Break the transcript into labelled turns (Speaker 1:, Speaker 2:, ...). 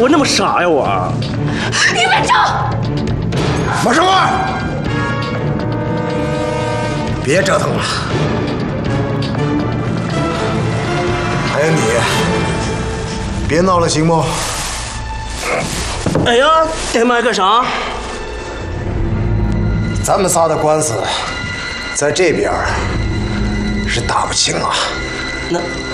Speaker 1: 我那么傻呀我？
Speaker 2: 你们走！
Speaker 3: 马生官，别折腾了。还有你，别闹了，行不？
Speaker 1: 哎呀，怠慢干啥？
Speaker 3: 咱们仨的官司，在这边是打不清啊。
Speaker 1: 那